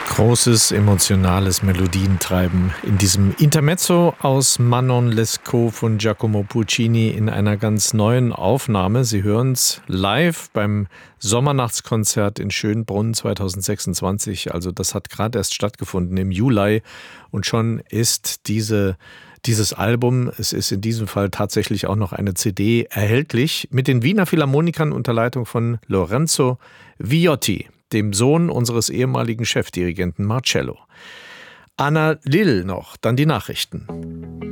Großes emotionales Melodientreiben in diesem Intermezzo aus Manon Lescaut von Giacomo Puccini in einer ganz neuen Aufnahme. Sie hören es live beim Sommernachtskonzert in Schönbrunn 2026. Also das hat gerade erst stattgefunden im Juli und schon ist dieses Album, es ist in diesem Fall tatsächlich auch noch eine CD erhältlich, mit den Wiener Philharmonikern unter Leitung von Lorenzo Viotti, dem Sohn unseres ehemaligen Chefdirigenten Marcello. Anna Lill noch, dann die Nachrichten.